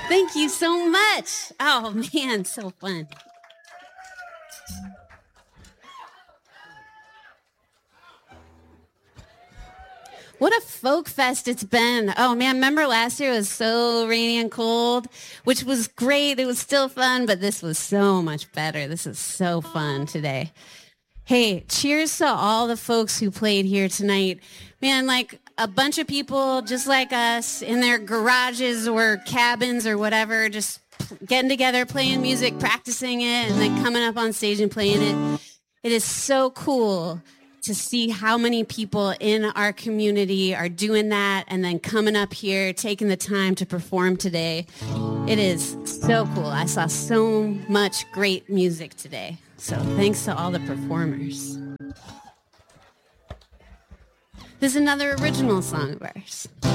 Thank you so much. Oh, man, so fun. What a folk fest it's been. Oh, man, remember last year it was so rainy and cold, which was great. It was still fun, but this was so much better. This is so fun today. Hey, cheers to all the folks who played here tonight. Man, like a bunch of people just like us in their garages or cabins or whatever, just getting together, playing music, practicing it, and then coming up on stage and playing it. It is so cool to see how many people in our community are doing that and then coming up here, taking the time to perform today. It is so cool. I saw so much great music today. So thanks to all the performers. This is another original song of ours.